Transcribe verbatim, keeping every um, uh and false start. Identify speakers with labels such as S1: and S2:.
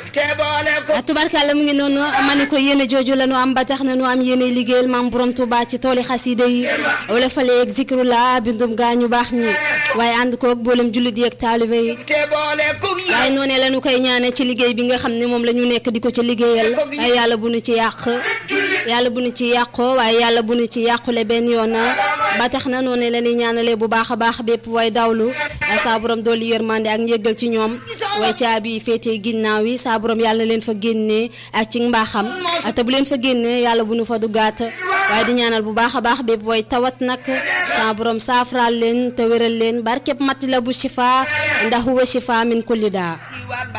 S1: tubarkalla mu ngi noonu ma ni ko yéene jooju la nu am ba tax na nu am yéene liggéeyal maam borom Tuuba ci tooli xasida yi wala faleeg zikrullah bindum gaañu baax ñi waaye ànd koog boolem jullit yi ak taalibe yi waaye noonee la nu koy ñaane ci liggéey bi nga xam ne moom la ñu nekk di ko ci liggéeyal ay yàlla bu nu ci yàq yàlla bu nu ci yàqoo waaye yàlla bu nu ci yàqule benn yoon ba tax na noonee la ñuy ñaanale bu baax a baax bépp way dawlu saa borom dooli yërmande ak njëggal ci ñoom way caabi féetee ginnaaw yi saa borom yàlla na leen fa génnee ak ci mbaaxam te bu leen fa génnee yàlla bu nu fa duggaat waaye di ñaanal bu baax a baax bépp way tawat nag saa borom saafaraal leen te wéral leen barkeb matti la bu shifa ndax huwa shifa min kulli daa